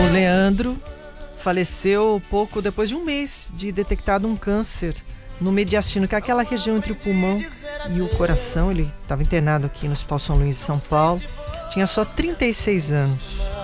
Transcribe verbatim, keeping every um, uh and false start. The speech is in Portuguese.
Leandro faleceu pouco depois de um mês de detectado um câncer no mediastino, que é aquela região entre o pulmão e o coração. Ele estava internado aqui no Hospital São Luís, em São Paulo. Tinha só trinta e seis anos.